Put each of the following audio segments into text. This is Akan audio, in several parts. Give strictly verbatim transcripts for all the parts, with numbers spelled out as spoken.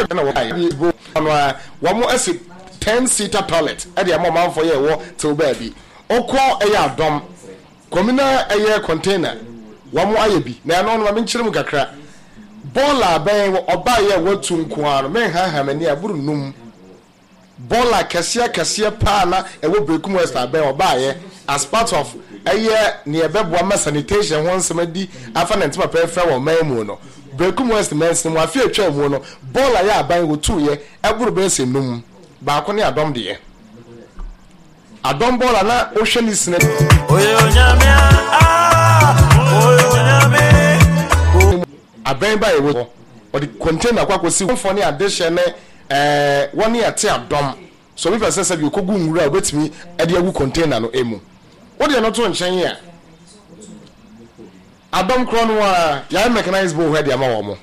Church na wo no wo mo asi ten seater toilet e de am for ye wo till baby okọ eye adom communal eye container wo mo ayebi na no no me nkyere mu kakra bola ben oba ye watu nko aro men ha ha mani aburu num bola kase kase pa na e wo Brekum West ben oba ye as part of eye ne ebeboa ma sanitation won semadi afa na ntima pe fra wo man mu no Brekum West men sim wa fi atwa mu no bola ye aban wo tu ye aburu ben se num ba ko ne adom de ye adom bola na o hwe ni sine oye onyame ah oye onyame aben ba ewo o the container kwa kwesi won ne adehye ne eh won ne ate adom so we person say bi kogu nwura obetimi e de agu container no emu wo de no to nchen ya adom kro no a ya mechanized bo head ya ma wo mo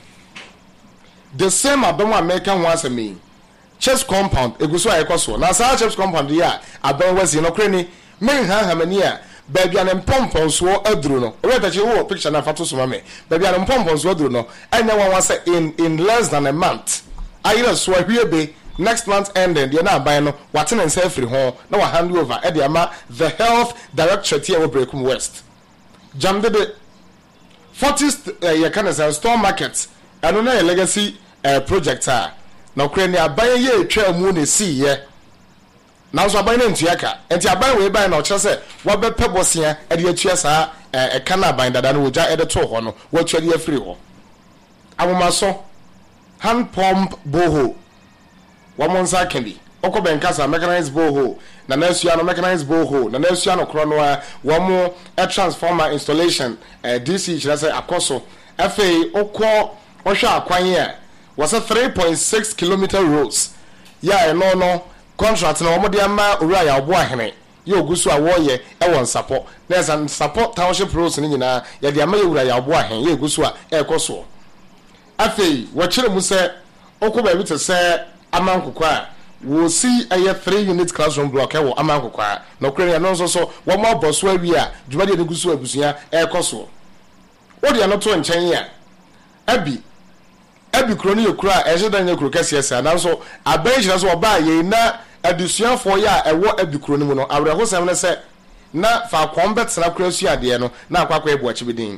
the same adom American one asemi chest compound eguso ayekoso na sa chest compound ya aben wasi no kreni men ha ha mani a baby an pompon so aduru no we tachi wo picture na fato so mame baby an pompon so aduru no anya one one say in in less than a month ayira so ahwiebe next month ending dey na aban no wate na nsa free ho na wa hand over e dey ama the health directorate here wo Brekum West jamde de forty uh, ye can say store market anu na legacy uh, project a na kreni aban ye etwa mu ne si ye na so aban na ntuaka enti aban we ban na o kire se wo be pebosia e de atua sa e kana aban dada no oja e de to ho no wo atua de afiri ho awoma so hand pump boho wo monsa kendi oko ben kasa mechanized boho na nasua no mechanized boho na nasua no kro no wo mo a transformer installation uh, D C kire se akoso afei okọ wo hwa akwan a was a three point six kilometer roads ya no no contract na omode ama owura ya obo ahene ye ogusu a wo ye e won support na san support township roads ni nyina ya de ama ye owura ya obo ahene ye ogusu a e koso afei wo kire mu se okoba bi te se amankoko a wo si aye three unit classroom block e wo amankoko a no kire no so so wo mo boso awi a djumade ne gusu abusuya e koso wo de no to nchen ya abi abi kroni yekura e je dan yekura kasiasa na so aban jira so oba ye na adusuafo ya ewo abi kroni mu no awre ho sem ne se na fa kwombe tena kura su ade no na akwakwa ebu achi bidin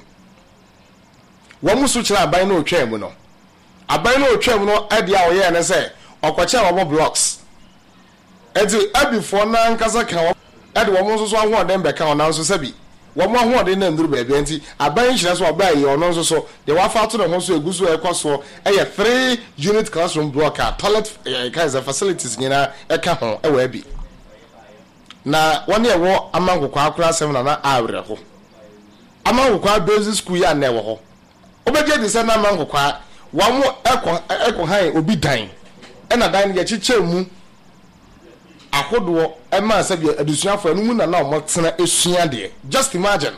wo musu kira aban na otwa mu no aban na otwa mu no ade a oye ne se okwacha wo blocks edi abi fo na nkasa kan ade wo musu so ahwo den be kan na so sabi wo mo ahwo den na nduru be be enti aban jira so oba ye ono so so de wa fa to no so eguso ekoso eye three unit classroom block a toilet kinds of facilities nyina eka ho e wa bi na woni e wo amankoko akura sem na na awre ho amankoko basic school ya na e wo ho obeje di se na amankoko wa mo eko eko han obi dan e na dan ye chiche mu akodo e ma sabi adusuafo anu mu na na o tena esua de just imagine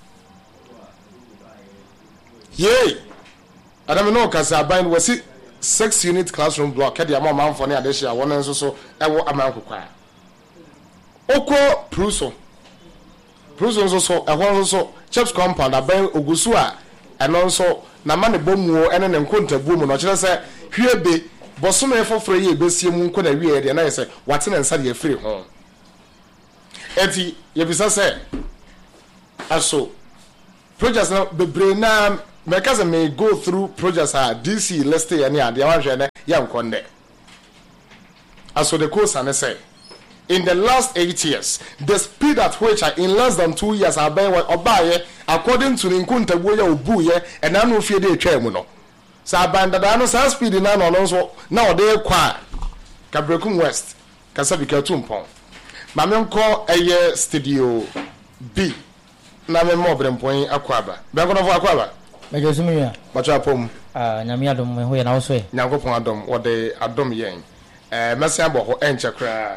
yey adam no kasa ban wasi six unit classroom block e de am am for ne adehia won nso so e wo amankoko a oko pruso pruso nso so e ho nso so chips compound aban ogusu a eno nso na ma ne bomuo ene ne nkontabu mu no kire se hwiebe bosono e foforo ye besie mu nko na wie de na yese wate na nsa de afiri ho enti ye bisa se aso projects na bebre na mekaze may go through projects are D C let's stay any ade wanhwe na ya nkonde aso the course and say in the last eight years the speed at which are in less than two years are by obaye according to nkuntabu ya obuye and na no fie de atwa mu no sa bandada no sa speed na no no so na ode kwa ka Brekum West ka sabi ka tumpon ma me nko eye studio B na me mo brempon akwaba be nko no fo akwaba me jesumi ya bacho apom ah nyame adom me ho ye na wo so e nyankopon adom wode adom yen eh mesan bo ho enche kra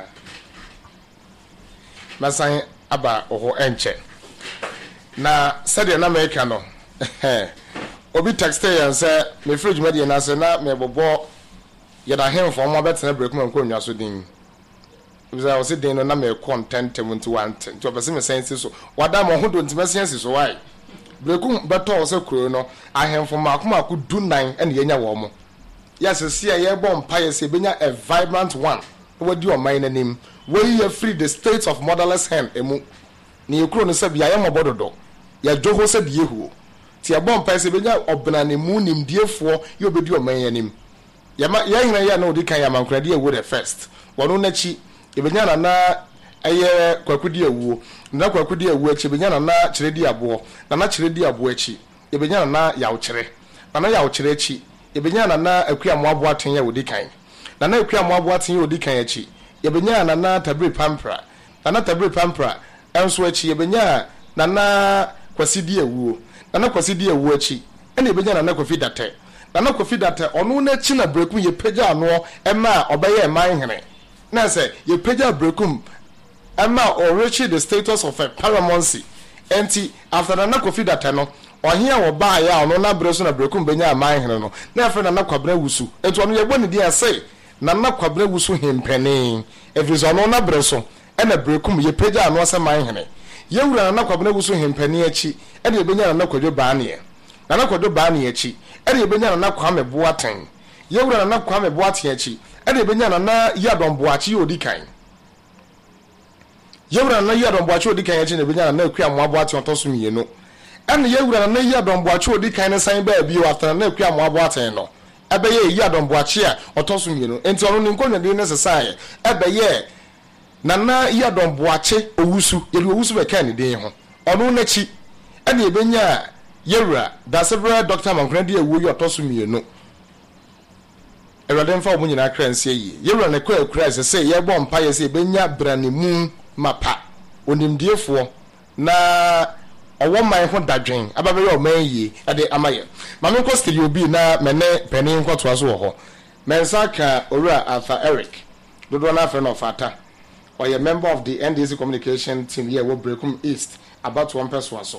mesan aba ho enche na sede na me ka no obi texte yan say me fridge media na say na me bobo ye da hen for mo betena Brekum nko nwa so din bisa o se din no na me content mu nti want nti obese me sense so wada mo ho do nti me sense so why Brekum beto o se kuro no ahen for ma akoma ku du nine ene yenya wo mo yes see a year bomb pie say benya a vibrant one what do your mind name where you free the state of motherless hen emu ni ekuro no se bia ye mobododo ya joho se die hu ti a bomb pie say benya obna ne mu nim diefo ye obedi your mind nim ya ma ya hina ya na odi kan ya mankrade e wo the first wono na chi e benya na na eye kwakudi ewu na kwakudi ewu echi benya na na kiredi abo na na kiredi abo echi e benya na na yawo kire na na yawo kire echi e benya na na akua moabo aten ya wodi kan na na akua moabo aten ya wodi kan echi e benya na na tabri pampra na na tabri pampra enso echi e benya na na kwasidi ewu na na kwasidi ewu echi ene e benya na na kwafi date na na kwafi date onu na echi na brekum ye pagya ano ema obeye eman hene na say ye pagya brekum ema or reach the status of a paramountcy enti after na na kwafi date no ohia wo ba ya ono na breso na brekum benya aman hene no na afre na na kwabra wusu enti ono ye boni dia say na na kwabra wusu hempene every ono na breso ena brekum ye pagya ano ase man hene ye wura na na kwabra wusu hempene achi ena ye benya na na kwadwo ba ne na na kwadwo ba ne achi ena ye benya na na kwame boaten ye wura na na kwame boaten achi ena ye benya na na yadon boachi ye odikan ye wura na yadon boachi odikan achi na benya na na akua mo boaten otoso mienu ena ye wura na yadon boachi odikan ne san ba bi after na akua mo boaten no ebe ye yadon boachi a otoso mienu enti ono ni nkonwa de necessary ebe ye na na yadon boachi owusu ye de owusu be kan de ho ono na chi ena ye benya yewura da several doctor mankrade ewu yo otoso mienu ewrade mfa omu nyina kranse yi yewura ne kwa akura se se ye bom pa ye se benya branemu mapa onimdiefo na owo man ho dadwen ababe yo man yi ade amaye mame ko studio bi na mene penin kwato aso wo ho mensa ka owura Arthur Eric dodo na afre no fata or a member of the N D C communication team here wo Brekum East about one person aso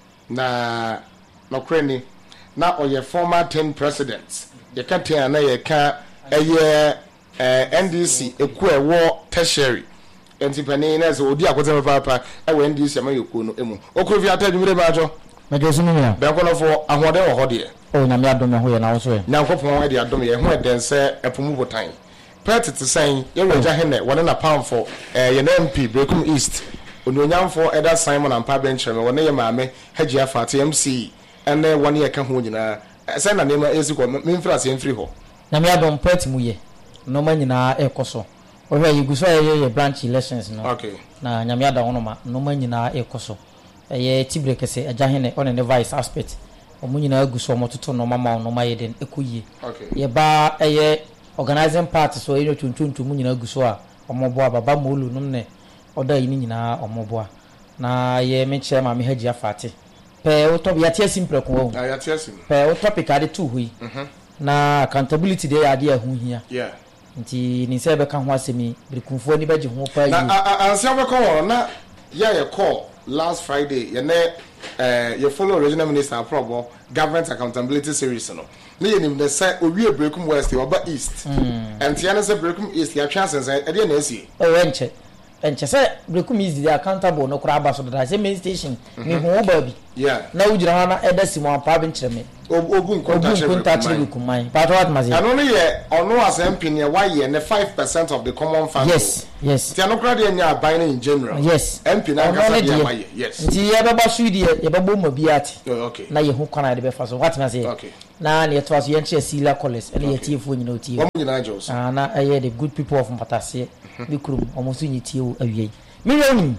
na no kreni na oye former ten presidents ye ka ten na ye ka eye N D C eku ewo tertiary entipani na so odi akote papa ewo N D C ama yoku no emu okuru fi atadwumire baajo mejesu mi ya be kono fo ahoden wo hode o na mi adom ho ye na wo so ye na nkopon de adom ye ho edense epomu botan pet to say ye reja hene wona na pound for eh ye na M P Brekum East onyonyamfo eda Simon and Pabenche me wona ye maame Haji Afati M C ene wona ye ka ho nyina say na nema esiko memfra se mfiri ho na mi adom pet mu ye no ma nyina ekoso o hwe ye guso ye ye branch elections no okay na nyame ada wono ma no ma nyina ekoso ye tibre kese aja hene on the vice aspect o mu nyina guso mototo no mama no ma ye den ekoyie okay ye ba ye organizing part so ye tuntuntu mu nyina guso a omoboa baba molu no ne oda yi nyina omoboa na ye me chairman me Haji Afati pe o to ya tie simple ko wo ya tie sim pe o topic ade tu hui mhm na accountability dey ade ahu hia yeah nti ni se be ka ho asemi brikumfo ni baje ho pa yi na ansia be ko na ya ye call last Friday ye ne eh ye follow regional minister aprobo government accountability series no na ye nim de say owie Brekum West oba East and ya na say Brekum East ya chances e de na esi o wenche enche say Brekum East dey accountable no kura aba so da say main station ni ho ba bi yeah na ujira na eda simo apa bi nkyere me obu nkonta Brekum man but what mazi ano ne ye ono as M P ne why ye ne five percent of the common fund yes yes ti ano kura de nya aban in general yes M P na kasa de why yes nti ye beba so de ye beba mo bi ati okay na ye hu kwana de be fa so what mazi okay na ne to aso ye nche sila college ene ye tiefo nyina otie wo nyina jos ah na aye the good people of Mpatase bi kurum omo so nyi tie awie me we nim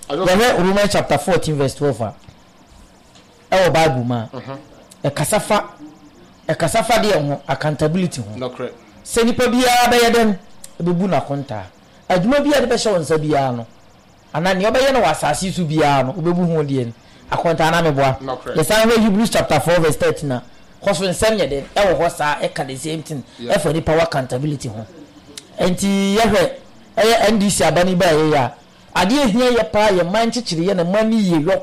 ye Romans chapter fourteen verse twelve a e wo Bible ma e kasafa e kasafa de ho accountability ho no correct se nipa bia ba ye dem e bebu na konta adwuma bia de be hye wonsa bia no ana ne obeye no wasase su bia no obebu ho de en akonta na meboa ye san we Hebrews chapter four verse thirteen na koso nsem ye de e wo ho sa e ka the same thing e for the power accountability ho enti ye hwe e N D C abani ba ye ya ade ehia ye pa ye man chichire ye na mani ye yo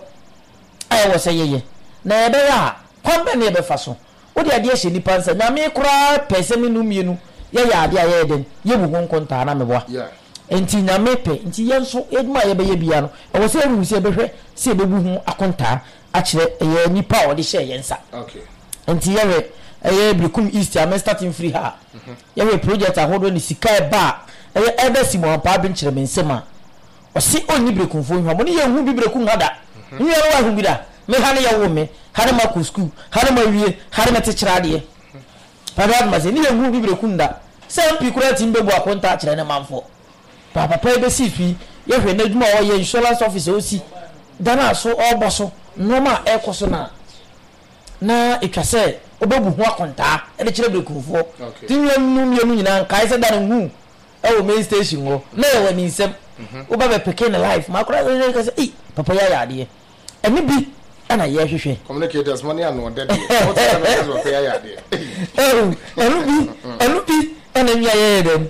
e wo se ye ye na ebe ya kwamba ne be fa so wo de ade ehye nipa nsa na me kura pese me nu mienu ye ya ade aye den ye bu ho nkonta na meboa yeah enti nyame pe enti ye nso eduma ye be ye bia no e wo se ru se be hwe se be bu ho akonta a kire ye nipa o de hye ye nsa okay enti ye ɛyɛ Brekum East a me starting free ha yɛwɛ project ahodo ni sika ba ɛyɛ ɛbɛ si mo ampa bi nkyerɛ me nsema ɔsi oni Brekum fo hwa mo ne yɛ hu bi Brekum ha da ne yɛ wa hu bi da me ha ne yɛ wo me ha ne ma ko school ha ne ma wie ha ne te kyerɛ ade papa ma se ne yɛ hu bi Brekum da sɛ mpi kura tim be bu akonta kyerɛ ne manfo papa pa be si fi yɛ hwɛ na dwuma ɔyɛ insurance officer osi dana so ɔbɔ so noma ɛkɔ so na na etwa sɛ obebu ho akonta e de kyerɛ Brekum fo tinwe nu mienu nyina kai sɛ da ne hu ɛwɔ main station ho na yɛ wɔ ni nsɛm oba be peke ne life ma kura sɛ sɛ eh papa ya ya ade ɛni bi ana yɛ hwehwɛ communicators money and no dead what is papa ya ya ade eh ɛnu bi ɛnu bi ana nya yɛ dem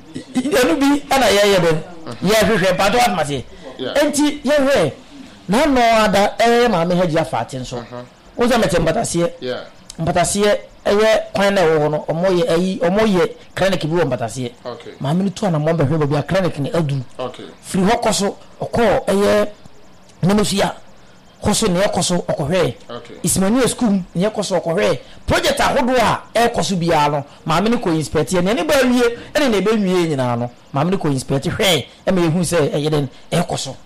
ɛnu bi ana yɛ yɛ dem yɛ hwehwɛ pato atmase enti yɛ hwɛ na no ada eh ma me hagia fatin so wo za mete mbatasie yeah mbatasie eye kwan na wo no omoye ayi omoye clinic bi wo mbatasie okay ma me to na mo be hwe ba clinic ni adu okay free hokoso oko eye nemusia koso ne ekoso okohwe okay ismanu school ne ekoso okohwe project ahodo a ekoso bia no ma me ne ko inspect ne ne ba wie ene ne ba wie nyina no ma me ne ko inspect hwe e me hu se eye den ekoso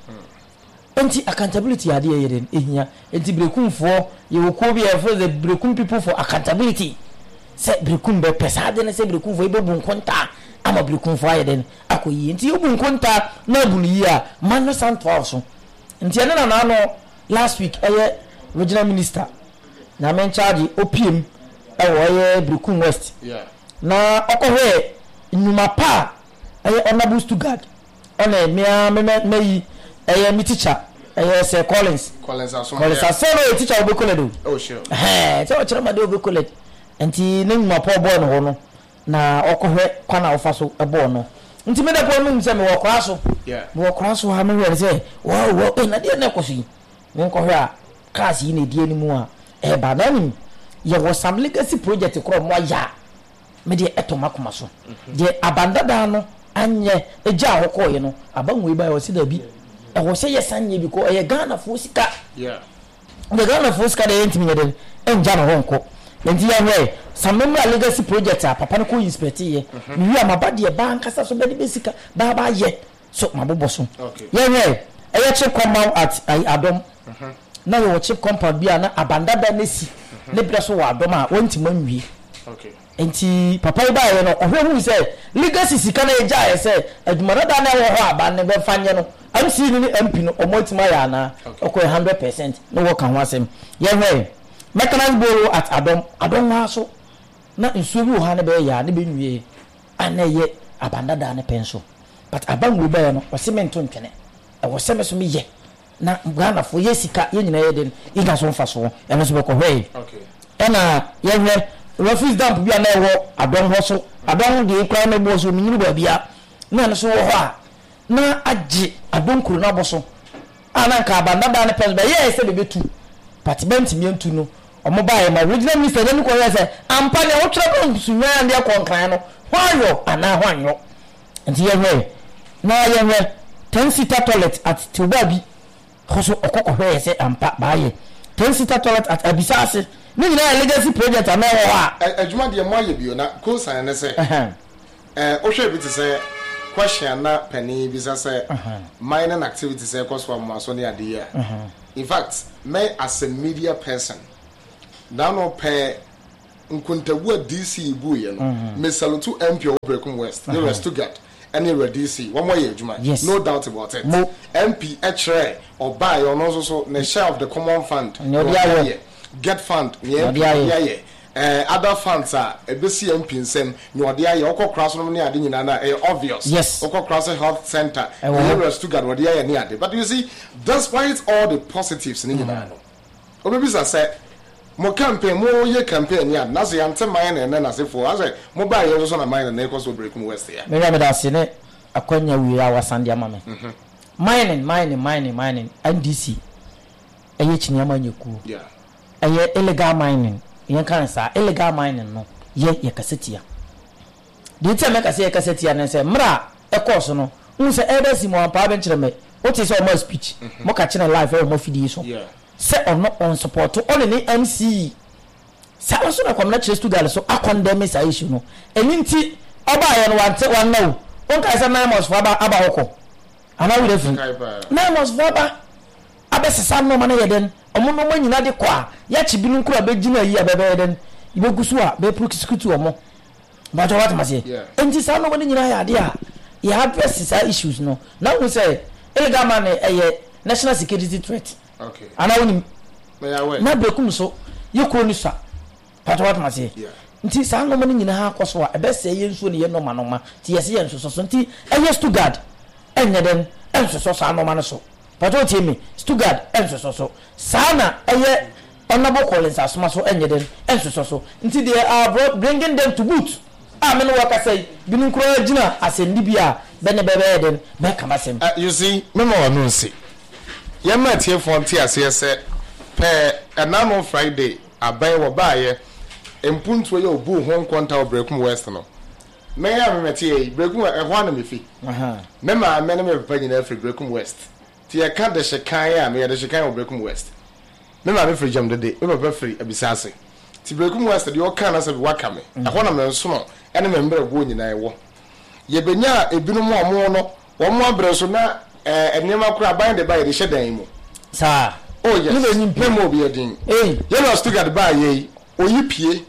enti accountability ade yeden ehia enti Brekum for ye wo bi e for the Brekum people for accountability se Brekum be pesa de ne se Brekum for ibe bu nkonta ama Brekum for yeden akoyi enti obu nkonta na bu yi a man no santo so enti ene na na no last week eye regional minister na men charge O P M e wo ye Brekum West yeah na okohwe nyuma pa eye Honorable Stuttgart ona me me me eye mi teacher eye Sir Collins Collins aso Collins aso no teacher obekole do oh sure eh so chere ma de obekole enti ne nyuma pa obo no ho no na okohwe kwana ofa so ebo no nti me da po no nse me wo kra so yeah me wo kra so ha me we say wow wow e na de na kosi me ko hwe a class yi na die ni mu a e ba na ni ye wo some legacy project kro mo ya me de etoma koma so de abandada no anye eja ahoko ye no abanwe ba yo si da bi e wo se yesanye bi ko e Ghana fo sika yeah the Ghana fo sika de ntimi de enja no honko nti ya hwe some memory legacy project a papa no ko inspect ye mi wi amaba de ba nkasa so be de sika ba ba ye so mabobo so okay ye hwe e ye chip compound at Adom na yo chip compound bi ana abandada nesi ne bra so wa Adom a wontima nwie okay enti papa iba ye no ohwe hu se legacy sika na eja ye se adumara da na wo ho aba ne be fanye no M C ni M P no omotima ya na okọ one hundred percent no wo kan ho asem ye hwe mechanized borrow at Adom Adom ha so na nsuo bi wo ha ne be ya ne be nwie ana ye abanda da ne penso but abangu be ye no o cement ntwene e wo se me so me ye na Ghana fo ye sika ye nyina ye den iga so mfa so e no so be ko hwe okay ena ye hwe refuse dump bia na wo Adom ho so Adom de kwa na bo so minyiru ba bia na no so wo ho a na agi Adom kuru na bo so ana nka abanda da ne pes be ye se be betu parliament mi entu no omo ba ye ma regional minister dem ko ye se ampa ne wo twere ko sunwa ande ko nkran no hwanyo ana hwanyo nti ye hwe na ye hwe ten seater toilet at Tubabi khoso okoko hwe ye se ampa ba ye ten seater toilet at Abisase ni nyina legacy project ama wo a adwuma de mo aye bio na ko san ne se eh o hwe bi te se question na penny bi say mining activities say cause for maso ne ade ya in fact me as a media person now no pay nkuntabu D C bu ye no me salutu M P of Brekum West they were Stuttgart and they were D C one more year juma no doubt about it Mo. M P atre or buy or no so the share of the common fund get fund yeah yeah eh other funds are e be C M P nsem no ode aye okokra so no ne ade nyina na eh obvious yes okokra so health center we were Stuttgart ode aye ne ade but you see despite all the positives ne nyina no obebisa say mo campaign mo ye campaign ya na so yante mine ne na se for as mo ba ye so na mine na ekoso Brekum West ya me ya me da se ne akwanya wi a wasande ama me mining mining mining mining N D C eye chinyama nyeku yeah eye illegal mining yen kan sa illegal mining no ye ye kasetia de tia me kase ye kasetia ne se mra e course no un se e besi mo ampa be nkyere me o ti se o mo speech mo ka kire live e mo fidi so se ono on support on ni M C saa so na kwamna chest to gal so akondem sa issue no eni nti oba ye no wante wan now on ka say nine months for aba aba hoko ana we refu nine months for aba abesesa no man ye den omo no manyina de kwa ya chi binu nkura begina yi abebe den ibegusu a be prosecute omo but what must say enti sa no man nyina ya de a you have precise issues no now we say illegal man eh national security threat okay ana woni me ya we na bekum so yekro ni sa but what must say nti sa no man nyina ha koso a ebe se ye nsuo ne ye no manoma ti ye se ye nso so nti eye Stuttgart enye den enso so sa no man so but what tell me Stuttgart enso so so sa na eye honorable Collins asoma so enye den enso so so nti they are bringing them to boot ah me no waka say binu kro gina asendi bia be ne bebe den be kama sem you see me mo no nsi ye ma tie fonti ase se pe enamo Friday abai wo baaye empuntu ye obu ho nkonta obrekum west no me ya me meti e brekum e ho na me fi aha me ma me ne me papa nyina afri brekum west ti e ka de hyekan ya me de hyekan obrekum west me ma me fri jam de de me papa fri abisase ti brekum west de o kan na se waka me e ho na me nso no ene me mbre go nyina e wo ye benya ebinu mo mo no wo mo abre so na eh enema kura ban de ba ye de hyedan mu sa oh yes me mo bi edin eh ye no Stuttgart ba ye oyipie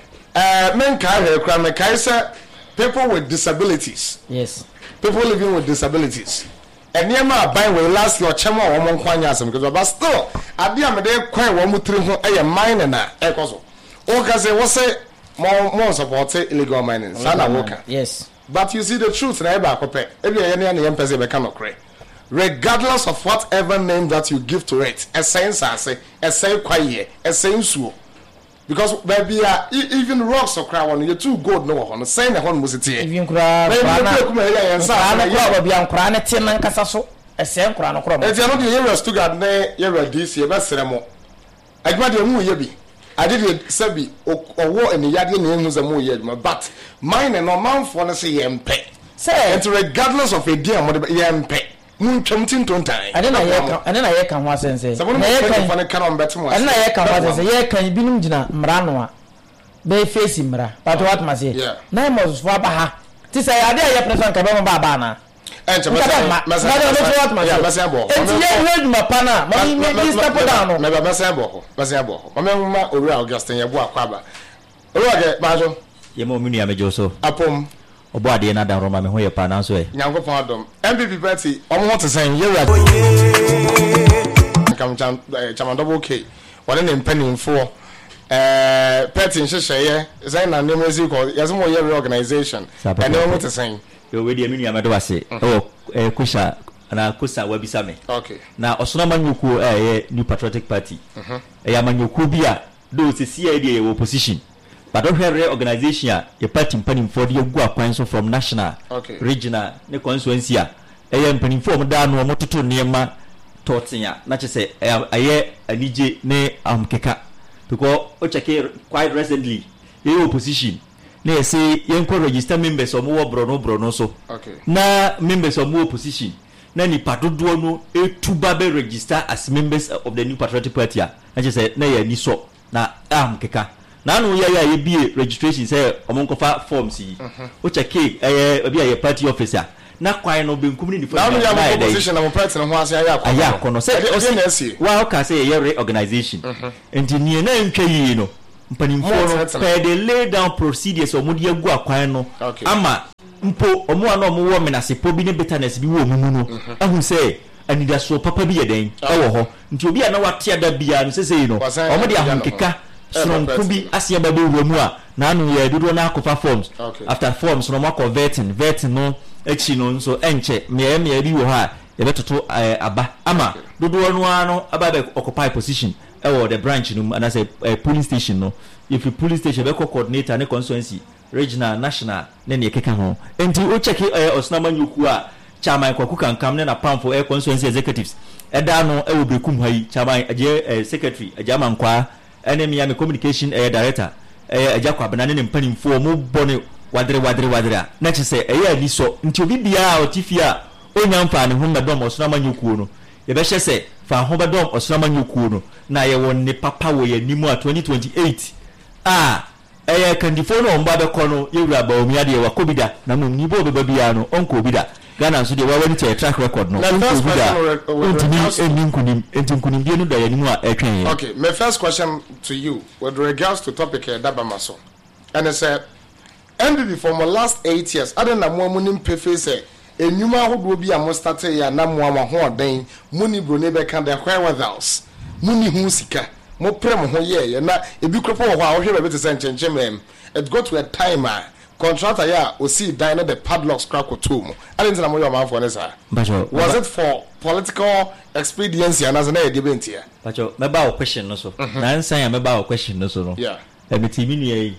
uh men can kura me kai say people with disabilities yes people living with disabilities enema ban we last year chema wo mo nkwanya asem because but still ade am de kwan wo mo tiri ho eye mine na e koso o ka say wo say more more support illegal mining sana woka yes but you see the truth na e ba akopɛ e bi ye ne na yem pese be ka no kre regardless of whatever name that you give to it essence ase essay kwaye essay nsuo because baby uh, even rocks or cry one you too good no one say na hon musiti even kra na kuma ya yansa na kra ba bia nkra na te nan kasa so essay nkra no kra mo e ti no de ye Stuttgart na ye ready see be sere mo adwuma de mu ye bi ade de sabi owo eni yade na hu za mu ye adwuma but mine no man for no say ye mpe say and regardless of a day mo de ye mpe mun twamtin tontan ade na ye kan ade na ye kan ho asense na ye kan fa ne kan on beto mo ade na ye kan ho asense ye kan binum gina mra no a be face mra but what must say na mo so ba ha ti say ade ye president ka be mo ba ba na enche masa masa masa masa bo enti ye red mapana mo mi step down no me ba masa bo masa bo mo me ma ori Augustine ye bo akwaba ori age bajo ye mo minu ya mejo so apom obo ade na dan roma me ho ye pa na so e nyankopon adom M P P party omo ho tesen ye ra kam cham cham double K wale ne mpanimfo eh party nhyehyeye zai na ne music yazo mo ye reorganization and omo tesen yo we dia minu ya medo wase o eh kusha na kusa wabisa me okay na osona manyuku eh New Patriotic Party mhm eh ya manyuku bia do sisi e dia opposition but don't have organization ya your party mpanimfo for the gu akwan so from national okay. regional ne constituency a eh mpanimfo mo da no mo toto niema totia na chese aye anije ne amkeka because o check quite recently the opposition na say yenko register members omo wo brono brono so okay. na members omo opposition na ni padodo no etuba be register as members of the New Patriotic Party a na chese na ya ni so na amkeka na no ya ya bie registration say omonkofa forms yi o check eh bia ya party officer na kwai no benkum ni na no ya mo position na mo party no ho ase aya akọ aya akọ no say wa o ka say ya reorganization engineer na ntwa yi no mpanimfo no per the lay down procedures omo de agu akwan no ama mpo omo ana omo wo menase po bi ne bitterness bi wo mu no ahu say anida so papa bi yeden ewo ho nti obi ana watia da bia no sese no omo de ahunkeka sonko bi asia ba be mu a na anu ye dodo na akofa forms after forms no makọ vetting vetting no echi no nso enche me me bi wo ha ye betoto aba ama dodo no ano aba be occupy position ewo the branch no and say police station no if you police station be coordinator ne constituency regional national ne ne keka ho enti o check osnama nyoku a chairman kwaku kankam ne na pamfo e constituency executives eda no e wo brekum hayi chairman aje secretary ajama nkwa ene mi ya me communication eh director eh ajakwa benane ne mpanimfo mo bone wadre wadre wadre na chese eh ya ni so nti obi bia otifia onya mfa ne ho medom osona manyukuo no ye be hyese fa ho bedom osona manyukuo no na ye won ne papa wo ya nimu a twenty twenty-eight ah eh kandifo no omba be kono yewura ba omi ade wa kobida na mum ni bo be ba bia no onko obida Ghana so de wa wani che track record no onko obida ontimi enin kunim entin kunim bi no da yanimu a etwen ye. Okay, my first question to you with regards to topic uh, Dabamaso. And I said and for my last eight years I don't know mo munim prefer say enuma hodo bi am start ya na mo am ho oden muni bro ne be kan the wherewithals muni hu sika mo prem ho ye na ebi kropo ho a wo hwe be te say nchenchem it got to a time uh, contractor ya o see die na the padlocks crack or two mo I didn't know mo your man for this was it for political expediency and as an debate here but you me ba question no so na answer ya me ba question no so no yeah e me timi ni yi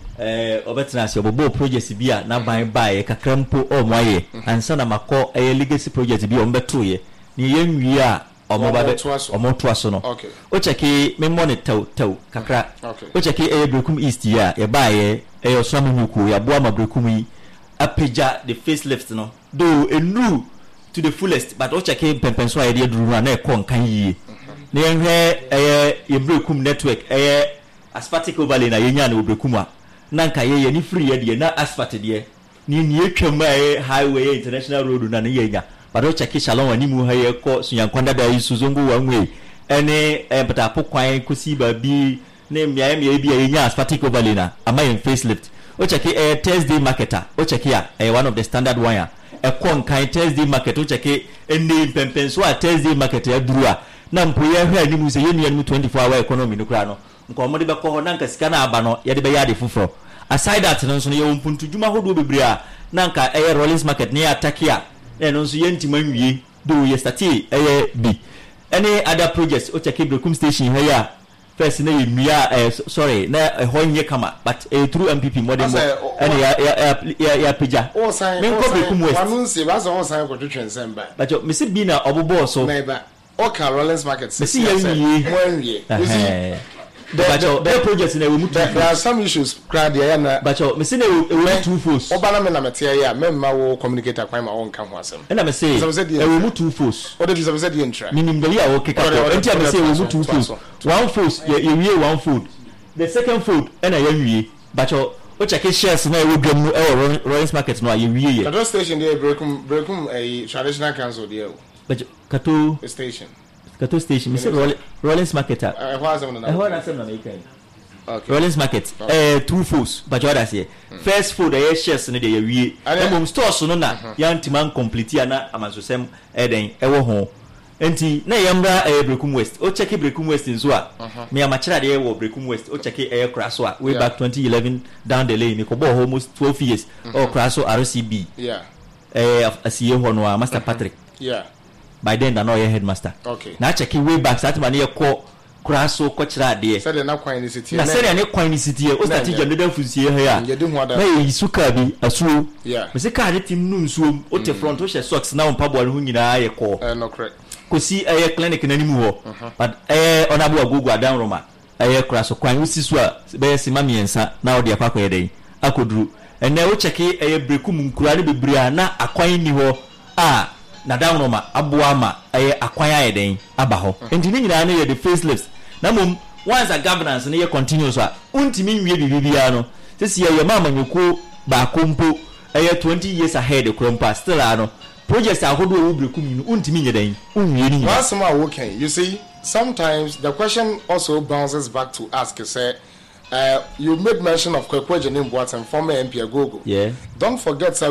eh obetina se obobo project bi a na ban bae kakrampo o mo aye ansa na makọ eh legacy project bi o mbeto ye ni yenwi a omo ba be omo to aso no okay o cheki me monitor taw kakra okay o cheki eh Brekum East ya ye bae eh osramu nyuku ya bo ama Brekum yi apeja the facelift no do enu to the fullest but o cheki pempenso aye de duru na e kon kan yi na yenhwe eh ye Brekum network eh asphatic overlay na yenya na Brekum a nanka ye ni free ye de na asphalt de ni ni etwam aye highway international road na ne yenya but o check Shalom ani mu ha ye ko sunyankwanda da Isuzongo wanwe ene e bata pokwan kosi ba bi ne mia mia bi yenya asphatic overlay na ama in facelift o check e Thursday marketer o check ya e one of the standard wire e kon kan Thursday market o check ene pempenso a Thursday market ya duru a na mpo ye hwa ani mu se ye nua twenty-four hour economy no kra no nko mo de be ko ho nanka sika na aba no ye de be ya de fufuro aside that no so ye wompuntu djuma hodo bebre a nanka eh Rollins market ne attack ya e no so ye ntima nwie do ye start eh bi any other projects o check Brekum station here ya first na ye nwia eh sorry na ho nye kama but eh through M P P modern mo any ya ya ya peja o sign me ko Brekum West anunsi ba so o sign ko twetwen semba but me se bi na obobo so neighbor okay Rollins market me se ye nwie mo nwie you see The, but the, the project in a room there, there are some issues crowd here na but you me say na we two force oba na me na metia ya me ma wo communicator kwan ma won kan ho asem and I me say e we two force o de you say the intra minim the ya wo keka enti I me say we two force one force ye wie one food the second food and I wie but you o check shares na we dwam no e Rollins market no ye wie ye that station there Brekum Brekum a traditional council there but Kato station Kato station me say Rollins market ah eh ho asem na eh ho asem na make okay Rollins market eh two force but what I say first food eh shares no dey wie e mom stores no na ya ntiman complete ya na amansosem eh den e wo ho enti na yambra eh Brekum West o check Brekum West nso a me amachira de wo Brekum West o check eh Kraso a way back twenty eleven down the lane ko bo almost twelve years o Kraso R C B yeah eh asiye ho no Master Patrick yeah by then na no your headmaster okay na check way back that man ye ko Kraso ko chira de say the na kwan ni city na say ne kwan ni city o start je no da fusie he ya na ye isuka bi asuo yeah me se ka de tim nu nsuo o te front o she socks na on pabo ho nyina ye ko eh no correct ko si eh clinic na nimu ho but eh onabu agogo adan roma eh Kraso kwan usi so a be sima miensa na o de akwa kwa den akoduru ene o check eh Brekum nkura ne bebria na akwan ni ho a na down roma aboa ma eh akwan ayeden aba ho enti ni nyina na ye the facelifts na mum once a governance na ye continue so a untimi nwie bibia no sesi ye mama nyuko ba kompo eh twenty years ahead krompa still ano projects ahodo wo Brekum ni untimi nyeden unwie ni once more working you see sometimes the question also bounces back to ask say uh, you made mention of Kwekweje Nimboat and former M P Agogo yeah don't forget sir